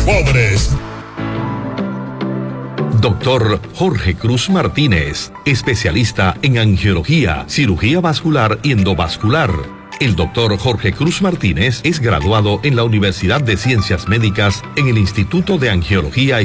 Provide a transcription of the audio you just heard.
pobres. Doctor Jorge Cruz Martínez, especialista en angiología, cirugía vascular y endovascular. El doctor Jorge Cruz Martínez es graduado en la Universidad de Ciencias Médicas en el Instituto de Angiología